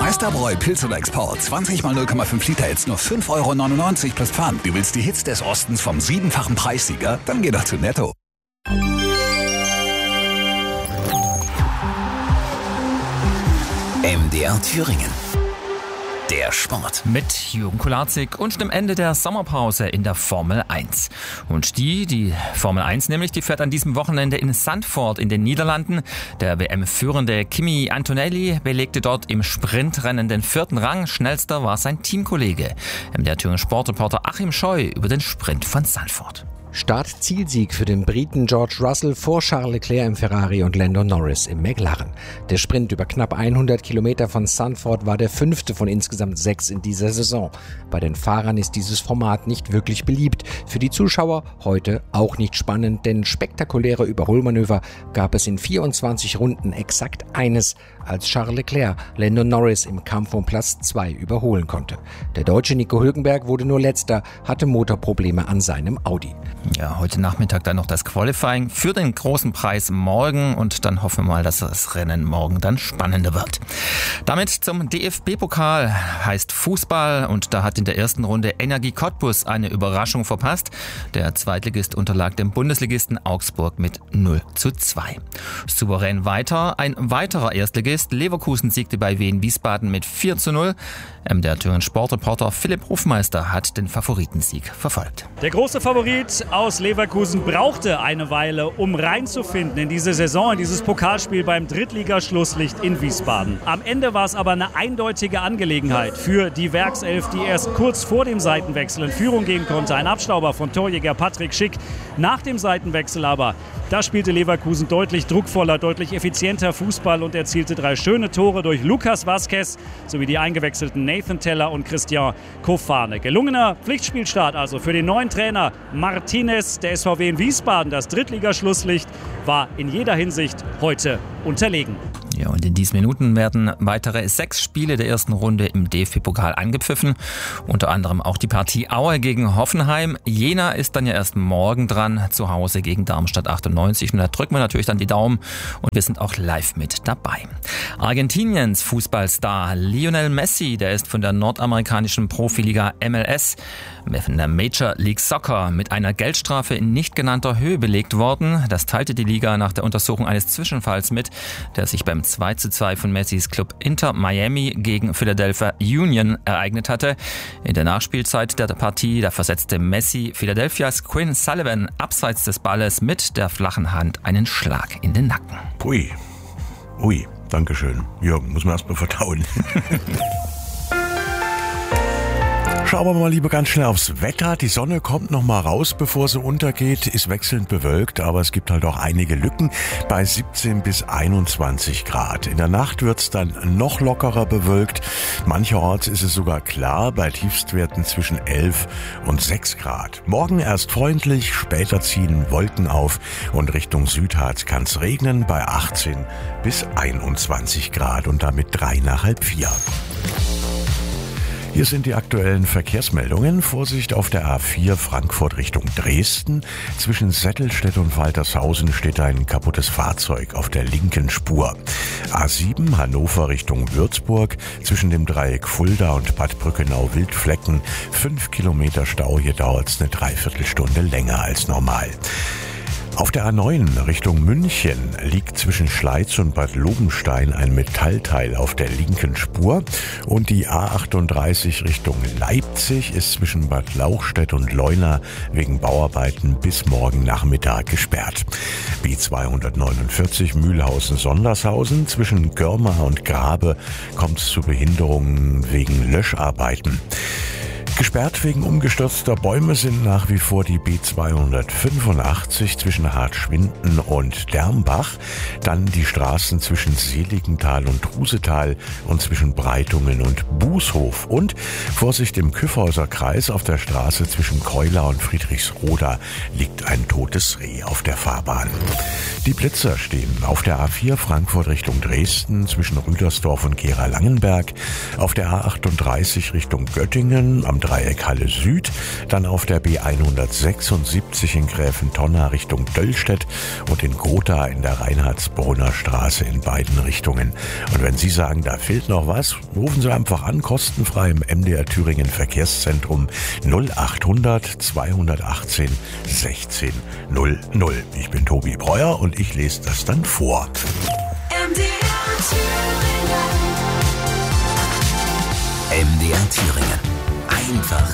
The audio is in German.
Westerbräu Pilz oder Export. 20 mal 0,5 Liter, jetzt nur 5,99 € plus Pfand. Du willst die Hits des Ostens vom 7-fachen Preissieger? Dann geh doch zu Netto. MDR Thüringen. Der Sport. Mit Jürgen Kularzig und dem Ende der Sommerpause in der Formel 1. Und die Formel 1 nämlich, die fährt an diesem Wochenende in Zandvoort in den Niederlanden. Der WM-führende Kimi Antonelli belegte dort im Sprintrennen den 4. Rang. Schnellster war sein Teamkollege. Der Thüringer Sportreporter Achim Scheu über den Sprint von Zandvoort. Start-Zielsieg für den Briten George Russell vor Charles Leclerc im Ferrari und Lando Norris im McLaren. Der Sprint über knapp 100 Kilometer von Zandvoort war der 5. von insgesamt 6 in dieser Saison. Bei den Fahrern ist dieses Format nicht wirklich beliebt. Für die Zuschauer heute auch nicht spannend, denn spektakuläre Überholmanöver gab es in 24 Runden exakt eines, als Charles Leclerc Lando Norris im Kampf um Platz 2 überholen konnte. Der Deutsche Nico Hülkenberg wurde nur Letzter, hatte Motorprobleme an seinem Audi. Ja, heute Nachmittag dann noch das Qualifying für den großen Preis morgen und dann hoffen wir mal, dass das Rennen morgen dann spannender wird. Damit zum DFB-Pokal, heißt Fußball, und da hat in der ersten Runde Energie Cottbus eine Überraschung verpasst. Der Zweitligist unterlag dem Bundesligisten Augsburg mit 0:2. Souverän weiter ein weiterer Erstligist, Leverkusen siegte bei Wien Wiesbaden mit 4:0. Der Thüringer Sportreporter Philipp Hofmeister hat den Favoritensieg verfolgt. Der große Favorit aus Leverkusen brauchte eine Weile, um reinzufinden in diese Saison, in dieses Pokalspiel beim Drittligaschlusslicht in Wiesbaden. Am Ende war es aber eine eindeutige Angelegenheit für die Werkself, die erst kurz vor dem Seitenwechsel in Führung gehen konnte. Ein Abstauber von Torjäger Patrick Schick. Nach dem Seitenwechsel aber, da spielte Leverkusen deutlich druckvoller, deutlich effizienter Fußball und erzielte 3 schöne Tore durch Lucas Vazquez sowie die eingewechselten Nathan Teller und Christian Kofane. Gelungener Pflichtspielstart also für den neuen Trainer Martinez. Der SVW in Wiesbaden, das Drittligaschlusslicht, war in jeder Hinsicht heute unterlegen. Ja, und in diesen Minuten werden weitere 6 Spiele der ersten Runde im DFB-Pokal angepfiffen. Unter anderem auch die Partie Aue gegen Hoffenheim. Jena ist dann ja erst morgen dran, zu Hause gegen Darmstadt 98. Und da drücken wir natürlich dann die Daumen und wir sind auch live mit dabei. Argentiniens Fußballstar Lionel Messi, der ist von der nordamerikanischen Profiliga MLS, von der Major League Soccer, mit einer Geldstrafe in nicht genannter Höhe belegt worden. Das teilte die Liga nach der Untersuchung eines Zwischenfalls mit, der sich beim 2:2 von Messis Club Inter Miami gegen Philadelphia Union ereignet hatte. In der Nachspielzeit der Partie, da versetzte Messi Philadelphias Quinn Sullivan abseits des Balles mit der flachen Hand einen Schlag in den Nacken. Ui, dankeschön. Jürgen, muss man erst mal verdauen. Schauen wir mal lieber ganz schnell aufs Wetter. Die Sonne kommt noch mal raus, bevor sie untergeht, ist wechselnd bewölkt, aber es gibt halt auch einige Lücken bei 17 bis 21 Grad. In der Nacht wird's dann noch lockerer bewölkt. Mancherorts ist es sogar klar, bei Tiefstwerten zwischen 11 und 6 Grad. Morgen erst freundlich, später ziehen Wolken auf und Richtung Südharz kann's regnen bei 18 bis 21 Grad und damit 3 nach halb 4. Hier sind die aktuellen Verkehrsmeldungen. Vorsicht auf der A4 Frankfurt Richtung Dresden. Zwischen Settelstedt und Waltershausen steht ein kaputtes Fahrzeug auf der linken Spur. A7 Hannover Richtung Würzburg. Zwischen dem Dreieck Fulda und Bad Brückenau-Wildflecken 5 Kilometer Stau. Hier dauert es eine Dreiviertelstunde länger als normal. Auf der A9 Richtung München liegt zwischen Schleiz und Bad Lobenstein ein Metallteil auf der linken Spur und die A38 Richtung Leipzig ist zwischen Bad Lauchstädt und Leuna wegen Bauarbeiten bis morgen Nachmittag gesperrt. B249 Mühlhausen-Sondershausen zwischen Görma und Grabe kommt es zu Behinderungen wegen Löscharbeiten. Gesperrt wegen umgestürzter Bäume sind nach wie vor die B285 zwischen Hartschwinden und Dermbach, dann die Straßen zwischen Seligenthal und Trusetal und zwischen Breitungen und Bußhof und Vorsicht im Kyffhäuser Kreis auf der Straße zwischen Keular und Friedrichsroda liegt ein totes Reh auf der Fahrbahn. Die Blitzer stehen auf der A4 Frankfurt Richtung Dresden zwischen Rüdersdorf und Gera-Langenberg, auf der A38 Richtung Göttingen, am Wohndreieck Halle Süd, dann auf der B176 in Gräfentonna Richtung Döllstedt und in Gotha in der Reinhardsbrunner Straße in beiden Richtungen. Und wenn Sie sagen, da fehlt noch was, rufen Sie einfach an, kostenfrei im MDR Thüringen Verkehrszentrum 0800 218 16 00. Ich bin Tobi Breuer und ich lese das dann vor. MDR Thüringen. Einfach